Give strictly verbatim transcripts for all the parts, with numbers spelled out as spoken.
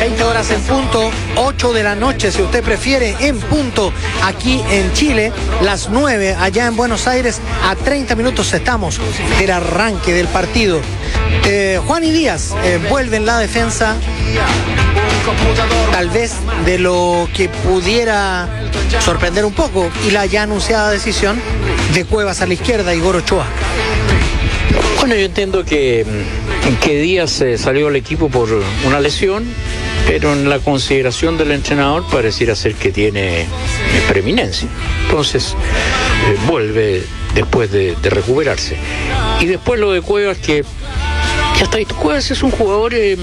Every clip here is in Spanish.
veinte horas en punto, ocho de la noche, si usted prefiere, en punto, aquí en Chile, las nueve, allá en Buenos Aires, a treinta minutos estamos del arranque del partido. Eh, Juan y Díaz eh, vuelven la defensa, tal vez de lo que pudiera sorprender un poco, y la ya anunciada decisión de Cuevas a la izquierda y Igor Ochoa. Bueno, yo entiendo que, que Díaz eh, salió al equipo por una lesión, pero en la consideración del entrenador pareciera ser que tiene preeminencia. Entonces, eh, vuelve después de, de recuperarse. Y después lo de Cuevas, que, que hasta Cuevas es un jugador eh, eh,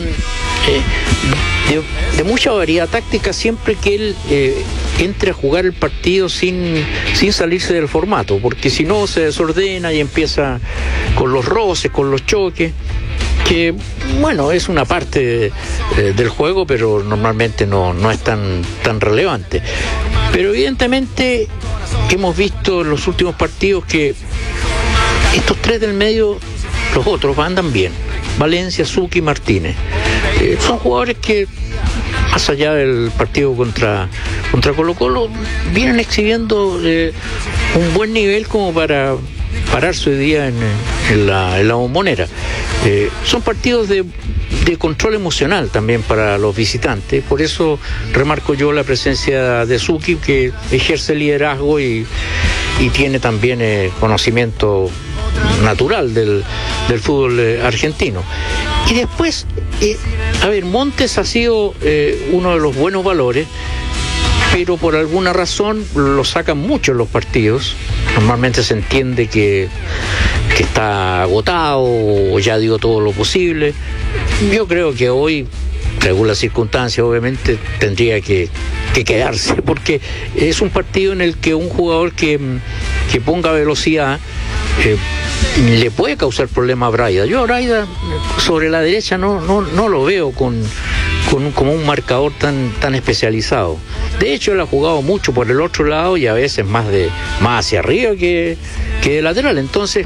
de, de mucha variedad táctica siempre que él eh, entre a jugar el partido sin, sin salirse del formato, porque si no se desordena y empieza con los roces, con los choques, que bueno, es una parte eh, del juego, pero normalmente no, no es tan, tan relevante. Pero evidentemente hemos visto en los últimos partidos que estos tres del medio, los otros andan bien: Valencia, Zucchi y Martínez. Eh, son jugadores que, más allá del partido contra, contra Colo Colo, vienen exhibiendo eh, un buen nivel como para pararse hoy día en, en, la, en la Bombonera. Eh, son partidos de, de control emocional también para los visitantes, por eso remarco yo la presencia de Zucchi, que ejerce liderazgo y, y tiene también eh, conocimiento natural del, del fútbol eh, argentino. Y después, eh, a ver, Montes ha sido eh, uno de los buenos valores, pero por alguna razón lo sacan mucho en los partidos. Normalmente se entiende que, que está agotado o ya dio todo lo posible. Yo creo que hoy, según las circunstancias, obviamente tendría que, que quedarse, porque es un partido en el que un jugador que, que ponga velocidad eh, le puede causar problemas a Braida. Yo a Braida sobre la derecha no, no, no lo veo con, con un, como un marcador tan, tan especializado. De hecho, él ha jugado mucho por el otro lado y a veces más, de, más hacia arriba que, que de lateral. Entonces,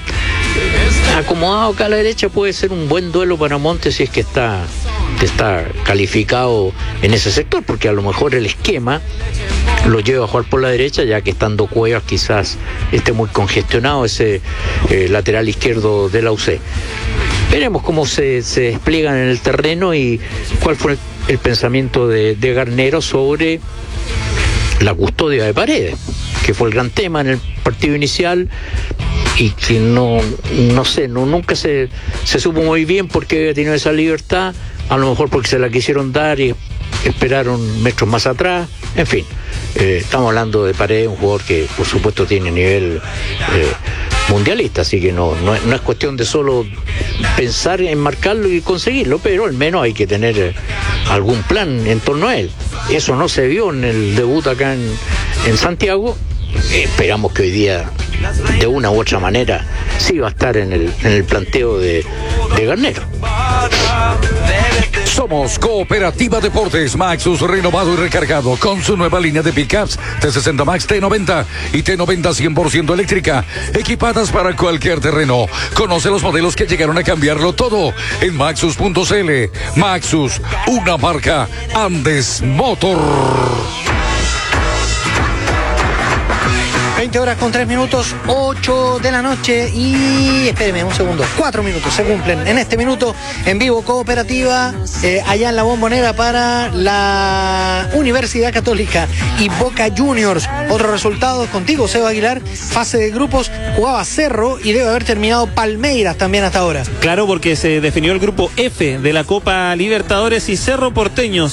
acomodado acá a la derecha puede ser un buen duelo para Montes si es que está, que está calificado en ese sector, porque a lo mejor el esquema lo lleva a jugar por la derecha, ya que estando Cuevas quizás esté muy congestionado ese eh, lateral izquierdo de la U C. Veremos cómo se, se despliegan en el terreno y cuál fue el, el pensamiento de, de Garnero sobre la custodia de Paredes, que fue el gran tema en el partido inicial y que no, no sé, no, nunca se, se supo muy bien por qué había tenido esa libertad, a lo mejor porque se la quisieron dar y esperaron metros más atrás, en fin. Eh, estamos hablando de Paredes, un jugador que por supuesto tiene nivel eh, mundialista, así que no, no, no es cuestión de solo pensar en marcarlo y conseguirlo, pero al menos hay que tener eh, algún plan en torno a él. Eso no se vio en el debut acá en, en Santiago. Eh, esperamos que hoy día, de una u otra manera, sí va a estar en el, en el planteo de, de Garnero. Somos Cooperativa Deportes. Maxus renovado y recargado con su nueva línea de pickups T sesenta Max, T noventa y T noventa cien por ciento eléctrica, equipadas para cualquier terreno. Conoce los modelos que llegaron a cambiarlo todo en maxus punto c l. Maxus, una marca Andes Motor. veinte horas con tres minutos, ocho de la noche y espéreme un segundo, cuatro minutos se cumplen en este minuto en vivo Cooperativa, eh, allá en la Bombonera para la Universidad Católica y Boca Juniors. Otros resultados contigo, Seba Aguilar: fase de grupos, jugaba Cerro y debe haber terminado Palmeiras también hasta ahora. Claro, porque se definió el grupo F de la Copa Libertadores y Cerro Porteño